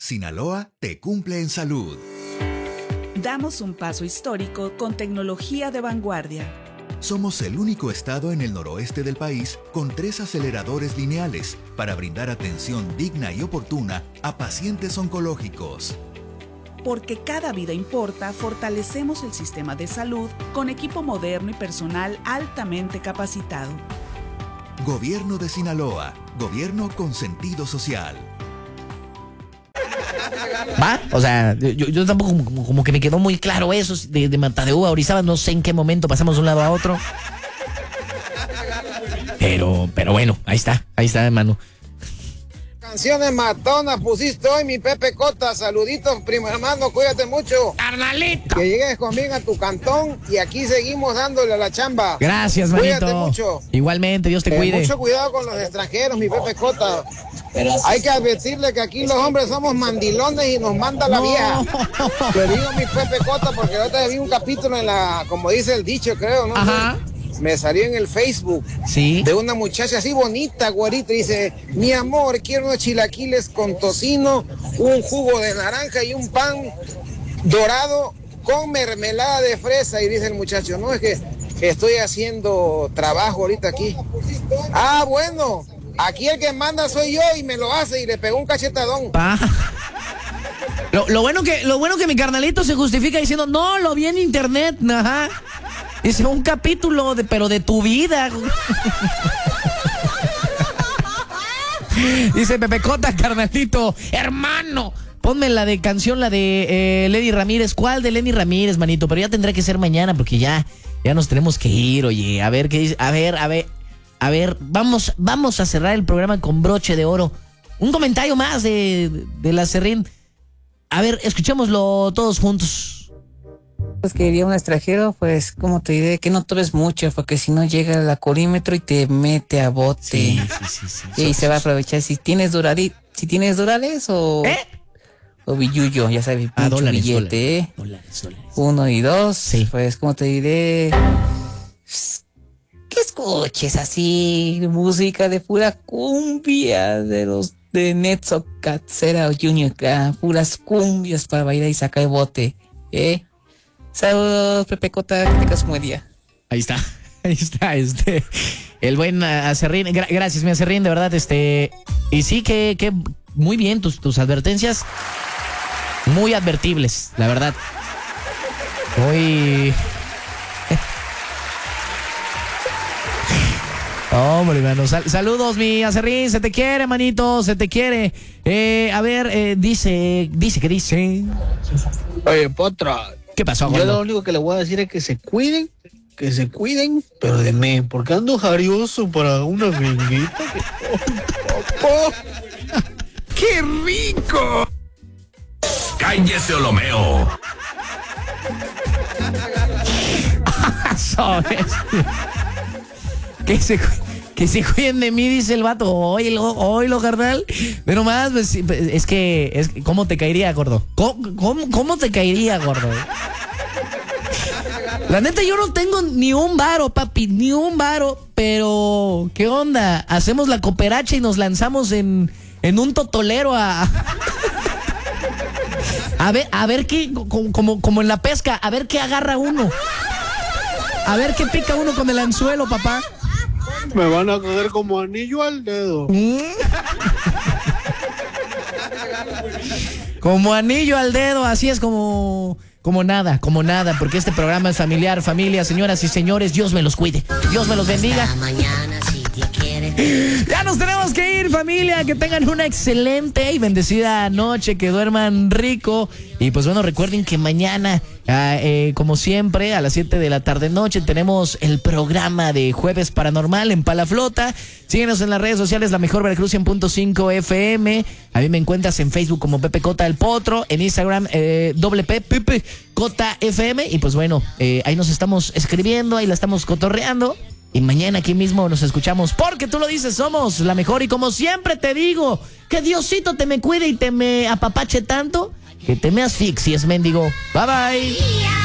Sinaloa te cumple en salud. Damos un paso histórico con tecnología de vanguardia. Somos el único estado en el noroeste del país con 3 aceleradores lineales para brindar atención digna y oportuna a pacientes oncológicos. Porque cada vida importa, fortalecemos el sistema de salud con equipo moderno y personal altamente capacitado. Gobierno de Sinaloa, gobierno con sentido social. ¿Va? O sea, yo tampoco como que me quedó muy claro eso de Matadeuva a Orizaba, no sé en qué momento pasamos de un lado a otro. Pero bueno, ahí está, hermano. Canciones matonas pusiste hoy, mi Pepe Cota. Saluditos, primo hermano, cuídate mucho. ¡Carnalito! Que llegues conmigo a tu cantón y aquí seguimos dándole a la chamba. Gracias, manito. Cuídate mucho. Igualmente, Dios te cuide. Mucho cuidado con los extranjeros, mi Pepe Cota. Hay que advertirle que aquí los hombres somos mandilones y nos manda la vieja. Te digo, mi Pepe Cota, porque ahorita vi un capítulo en la, como dice el dicho, creo, ¿no? Ajá. Me salió en el Facebook, ¿sí?, de una muchacha así bonita, güerita, dice: mi amor, quiero unos chilaquiles con tocino, un jugo de naranja y un pan dorado con mermelada de fresa. Y dice el muchacho: no, es que estoy haciendo trabajo ahorita aquí. Ah, bueno, aquí el que manda soy yo y me lo hace, y le pegó un cachetadón. Lo bueno que mi carnalito se justifica diciendo: no, lo vi en internet, ajá. Dice, un capítulo, pero de tu vida. Dice Pepe Cota, carnalito, hermano, ponme la de canción, la de Lenny Ramírez. ¿Cuál de Lenny Ramírez, manito? Pero ya tendrá que ser mañana porque ya nos tenemos que ir, oye. A ver qué dice. A ver, vamos a cerrar el programa con broche de oro. Un comentario más de la Serrín. A ver, escuchémoslo todos juntos. Pues que iría un extranjero, pues, como te diré, que no tomes mucho, porque si no llega al alcoholímetro y te mete a bote. Sí. Y se va a aprovechar. Si tienes dólares o billuyo, ya sabes, dólares, billete, dólares. 1 y 2, sí. Pues, como te diré, que escuches así, música de pura cumbia, de los de Netzo, Catzera o Junior, puras cumbias para bailar y sacar el bote, Saludos, Pepe Cota, que tengas un buen día. Ahí está, el buen Acerrín. Gracias, mi Acerrín, de verdad, y sí que muy bien tus advertencias, muy advertibles, la verdad. Muy... Hombre, hermano, saludos, mi Acerrín, se te quiere, manito, se te quiere. A ver, dice. Oye, Potra. ¿Qué pasó, gordo? Yo lo único que le voy a decir es que se cuiden, pero de mí, porque ando jarioso para una vinguita. ¡Qué rico! ¡Cállese, Olomeo! Que se cuiden de mí, dice el vato. Oílo, carnal. Pero más, pues, es que ¿cómo te caería, gordo? ¿Cómo te caería, gordo? La neta, yo no tengo ni un varo, papi, ni un varo. Pero, ¿qué onda? Hacemos la cooperacha y nos lanzamos en un totolero a ver qué, como en la pesca, a ver qué agarra uno. A ver qué pica uno con el anzuelo, papá. Me van a coger como anillo al dedo. Como anillo al dedo, así es como nada, porque este programa es familiar, familia, señoras y señores, Dios me los cuide, Dios me los bendiga. Hasta mañana, si Dios quiere. Ya nos tenemos que ir, familia, que tengan una excelente y bendecida noche, que duerman rico. Y pues bueno, recuerden que mañana, como siempre, a las 7 de la tarde-noche, tenemos el programa de Jueves Paranormal en Palaflota. Síguenos en las redes sociales, La Mejor Veracruz 100.5 FM. A mí me encuentras en Facebook como Pepe Cota el Potro, en Instagram Pepe Cota FM. Y pues bueno, ahí nos estamos escribiendo, ahí la estamos cotorreando. Y mañana aquí mismo nos escuchamos, porque tú lo dices, somos la mejor. Y como siempre te digo, que Diosito te me cuide y te me apapache tanto, que te me asfixies, mendigo. Bye bye.